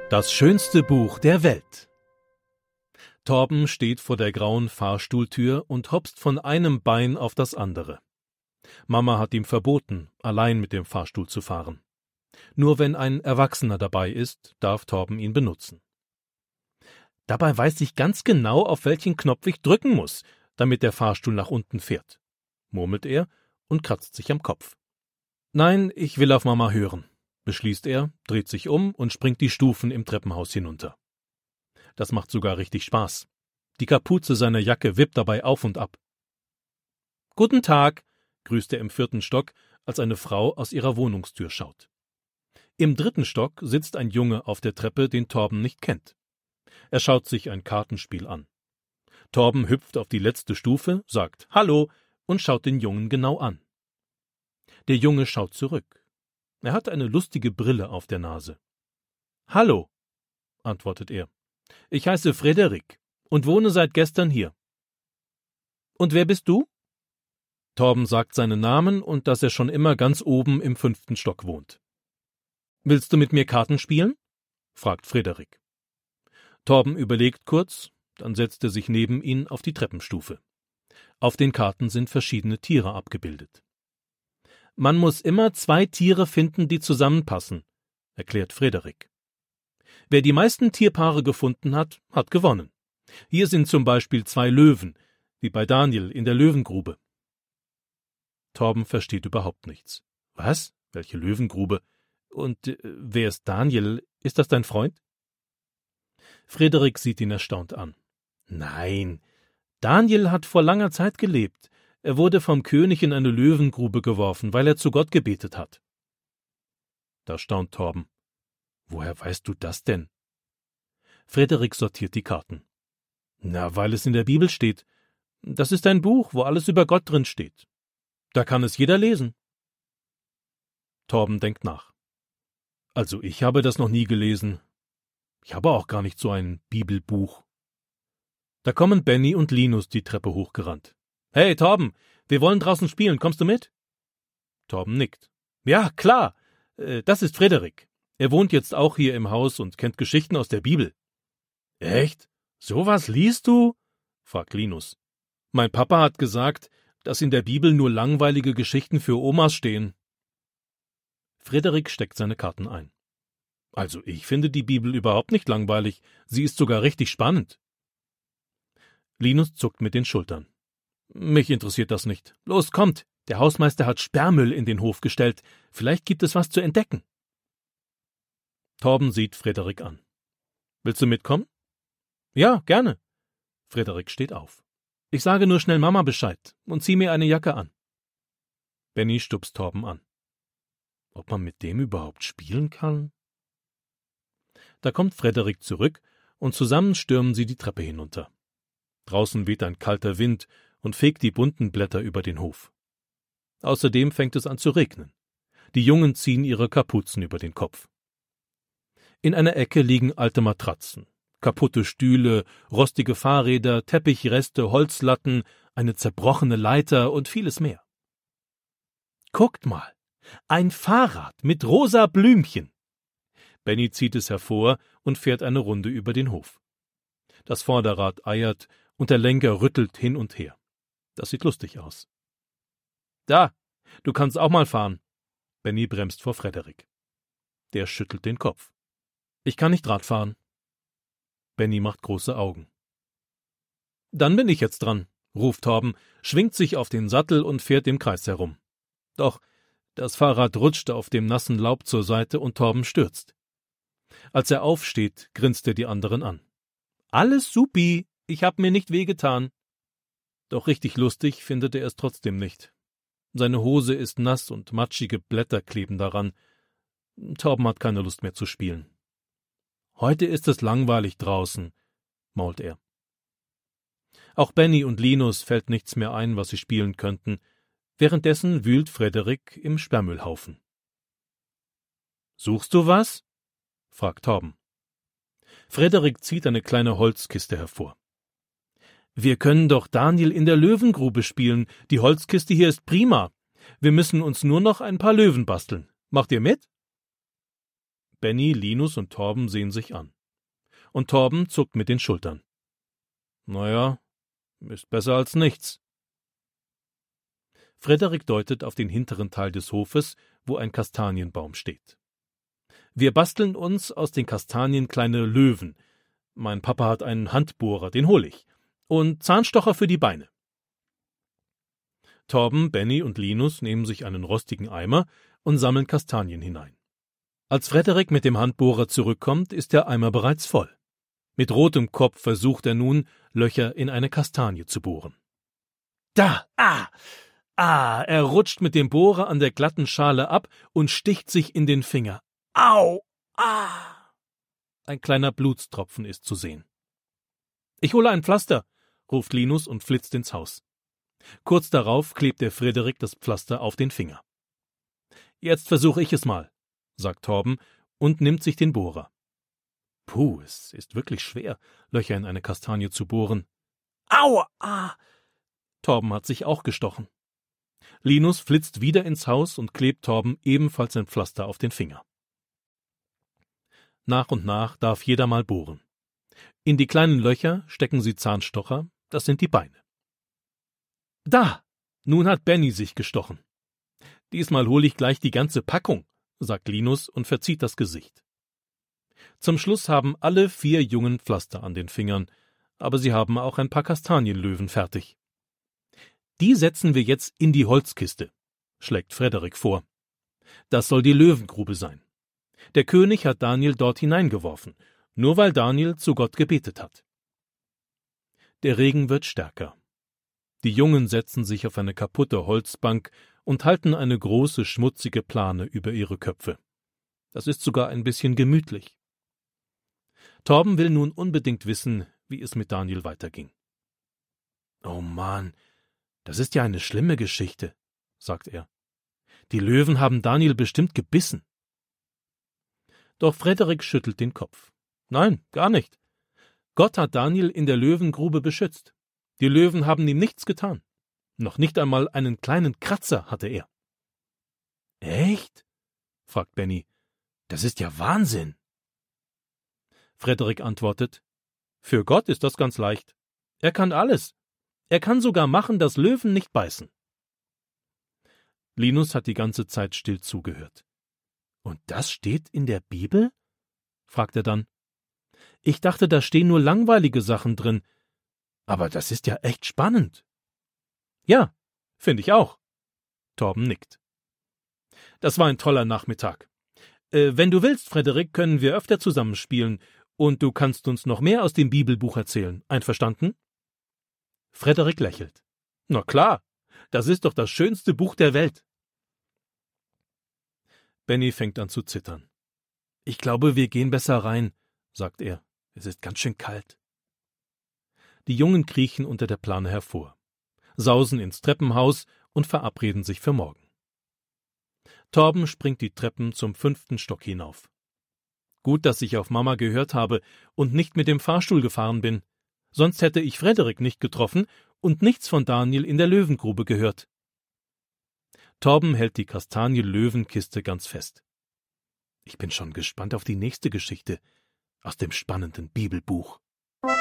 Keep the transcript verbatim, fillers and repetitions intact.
Das schönste Buch der Welt. Torben steht vor der grauen Fahrstuhltür und hopst von einem Bein auf das andere. Mama hat ihm verboten, allein mit dem Fahrstuhl zu fahren. Nur wenn ein Erwachsener dabei ist, darf Torben ihn benutzen. Dabei weiß ich ganz genau, auf welchen Knopf ich drücken muss, damit der Fahrstuhl nach unten fährt, murmelt er und kratzt sich am Kopf. Nein, ich will auf Mama hören, beschließt er, dreht sich um und springt die Stufen im Treppenhaus hinunter. Das macht sogar richtig Spaß. Die Kapuze seiner Jacke wippt dabei auf und ab. »Guten Tag«, grüßt er im vierten Stock, als eine Frau aus ihrer Wohnungstür schaut. Im dritten Stock sitzt ein Junge auf der Treppe, den Torben nicht kennt. Er schaut sich ein Kartenspiel an. Torben hüpft auf die letzte Stufe, sagt »Hallo« und schaut den Jungen genau an. Der Junge schaut zurück. Er hat eine lustige Brille auf der Nase. »Hallo«, antwortet er. »Ich heiße Frederik und wohne seit gestern hier.« »Und wer bist du?« Torben sagt seinen Namen und dass er schon immer ganz oben im fünften Stock wohnt. »Willst du mit mir Karten spielen?« fragt Frederik. Torben überlegt kurz, dann setzt er sich neben ihn auf die Treppenstufe. Auf den Karten sind verschiedene Tiere abgebildet. »Man muss immer zwei Tiere finden, die zusammenpassen«, erklärt Frederik. »Wer die meisten Tierpaare gefunden hat, hat gewonnen. Hier sind zum Beispiel zwei Löwen, wie bei Daniel in der Löwengrube.« Torben versteht überhaupt nichts. »Was? Welche Löwengrube? Und äh, wer ist Daniel? Ist das dein Freund?« Frederik sieht ihn erstaunt an. »Nein, Daniel hat vor langer Zeit gelebt. Er wurde vom König in eine Löwengrube geworfen, weil er zu Gott gebetet hat.« Da staunt Torben. »Woher weißt du das denn?« Frederik sortiert die Karten. »Na, weil es in der Bibel steht. Das ist ein Buch, wo alles über Gott drin steht. Da kann es jeder lesen.« Torben denkt nach. »Also ich habe das noch nie gelesen. Ich habe auch gar nicht so ein Bibelbuch.« Da kommen Benny und Linus die Treppe hochgerannt. »Hey, Torben, wir wollen draußen spielen, kommst du mit?« Torben nickt. »Ja, klar, äh, das ist Frederik. Er wohnt jetzt auch hier im Haus und kennt Geschichten aus der Bibel.« »Echt? Sowas liest du?« fragt Linus. »Mein Papa hat gesagt, dass in der Bibel nur langweilige Geschichten für Omas stehen.« Frederik steckt seine Karten ein. »Also ich finde die Bibel überhaupt nicht langweilig, sie ist sogar richtig spannend.« Linus zuckt mit den Schultern. »Mich interessiert das nicht. Los, kommt, der Hausmeister hat Sperrmüll in den Hof gestellt. Vielleicht gibt es was zu entdecken.« Torben sieht Frederik an. »Willst du mitkommen?« »Ja, gerne.« Frederik steht auf. »Ich sage nur schnell Mama Bescheid und zieh mir eine Jacke an.« Benny stupst Torben an. Ob man mit dem überhaupt spielen kann? Da kommt Frederik zurück und zusammen stürmen sie die Treppe hinunter. Draußen weht ein kalter Wind und fegt die bunten Blätter über den Hof. Außerdem fängt es an zu regnen. Die Jungen ziehen ihre Kapuzen über den Kopf. In einer Ecke liegen alte Matratzen, kaputte Stühle, rostige Fahrräder, Teppichreste, Holzlatten, eine zerbrochene Leiter und vieles mehr. »Guckt mal, ein Fahrrad mit rosa Blümchen!« Benny zieht es hervor und fährt eine Runde über den Hof. Das Vorderrad eiert und der Lenker rüttelt hin und her. Das sieht lustig aus. »Da, du kannst auch mal fahren.« Benny bremst vor Frederik. Der schüttelt den Kopf. »Ich kann nicht Rad fahren.« Benny macht große Augen. »Dann bin ich jetzt dran«, ruft Torben, schwingt sich auf den Sattel und fährt im Kreis herum. Doch das Fahrrad rutscht auf dem nassen Laub zur Seite und Torben stürzt. Als er aufsteht, grinst er die anderen an. »Alles supi, ich hab mir nicht wehgetan.« Doch richtig lustig findet er es trotzdem nicht. Seine Hose ist nass und matschige Blätter kleben daran. Torben hat keine Lust mehr zu spielen. »Heute ist es langweilig draußen«, mault er. Auch Benny und Linus fällt nichts mehr ein, was sie spielen könnten. Währenddessen wühlt Frederik im Sperrmüllhaufen. »Suchst du was?« fragt Torben. Frederik zieht eine kleine Holzkiste hervor. »Wir können doch Daniel in der Löwengrube spielen. Die Holzkiste hier ist prima. Wir müssen uns nur noch ein paar Löwen basteln. Macht ihr mit?« Benny, Linus und Torben sehen sich an. Und Torben zuckt mit den Schultern. Naja, ist besser als nichts. Frederik deutet auf den hinteren Teil des Hofes, wo ein Kastanienbaum steht. Wir basteln uns aus den Kastanien kleine Löwen. Mein Papa hat einen Handbohrer, den hol ich. Und Zahnstocher für die Beine. Torben, Benny und Linus nehmen sich einen rostigen Eimer und sammeln Kastanien hinein. Als Frederik mit dem Handbohrer zurückkommt, ist der Eimer bereits voll. Mit rotem Kopf versucht er nun, Löcher in eine Kastanie zu bohren. Da! Ah! Ah! Er rutscht mit dem Bohrer an der glatten Schale ab und sticht sich in den Finger. Au! Ah! Ein kleiner Blutstropfen ist zu sehen. »Ich hole ein Pflaster«, ruft Linus und flitzt ins Haus. Kurz darauf klebt der Frederik das Pflaster auf den Finger. »Jetzt versuche ich es mal«, sagt Torben und nimmt sich den Bohrer. Puh, es ist wirklich schwer, Löcher in eine Kastanie zu bohren. Aua! Ah! Torben hat sich auch gestochen. Linus flitzt wieder ins Haus und klebt Torben ebenfalls ein Pflaster auf den Finger. Nach und nach darf jeder mal bohren. In die kleinen Löcher stecken sie Zahnstocher, das sind die Beine. Da! Nun hat Benny sich gestochen. Diesmal hole ich gleich die ganze Packung, sagt Linus und verzieht das Gesicht. Zum Schluss haben alle vier Jungen Pflaster an den Fingern, aber sie haben auch ein paar Kastanienlöwen fertig. Die setzen wir jetzt in die Holzkiste, schlägt Frederik vor. Das soll die Löwengrube sein. Der König hat Daniel dort hineingeworfen, nur weil Daniel zu Gott gebetet hat. Der Regen wird stärker. Die Jungen setzen sich auf eine kaputte Holzbank und halten eine große, schmutzige Plane über ihre Köpfe. Das ist sogar ein bisschen gemütlich. Torben will nun unbedingt wissen, wie es mit Daniel weiterging. »Oh Mann, das ist ja eine schlimme Geschichte«, sagt er. »Die Löwen haben Daniel bestimmt gebissen.« Doch Frederik schüttelt den Kopf. »Nein, gar nicht. Gott hat Daniel in der Löwengrube beschützt. Die Löwen haben ihm nichts getan. Noch nicht einmal einen kleinen Kratzer hatte er.« »Echt?« fragt Benny. »Das ist ja Wahnsinn!« Frederik antwortet, »Für Gott ist das ganz leicht. Er kann alles. Er kann sogar machen, dass Löwen nicht beißen.« Linus hat die ganze Zeit still zugehört. »Und das steht in der Bibel?« fragt er dann. »Ich dachte, da stehen nur langweilige Sachen drin. Aber das ist ja echt spannend.« »Ja, finde ich auch.« Torben nickt. »Das war ein toller Nachmittag. Äh, wenn du willst, Frederik, können wir öfter zusammenspielen und du kannst uns noch mehr aus dem Bibelbuch erzählen. Einverstanden?« Frederik lächelt. »Na klar, das ist doch das schönste Buch der Welt.« Benny fängt an zu zittern. »Ich glaube, wir gehen besser rein«, sagt er. »Es ist ganz schön kalt.« Die Jungen kriechen unter der Plane hervor, sausen ins Treppenhaus und verabreden sich für morgen. Torben springt die Treppen zum fünften Stock hinauf. Gut, dass ich auf Mama gehört habe und nicht mit dem Fahrstuhl gefahren bin. Sonst hätte ich Frederik nicht getroffen und nichts von Daniel in der Löwengrube gehört. Torben hält die Kastanie-Löwenkiste ganz fest. Ich bin schon gespannt auf die nächste Geschichte aus dem spannenden Bibelbuch.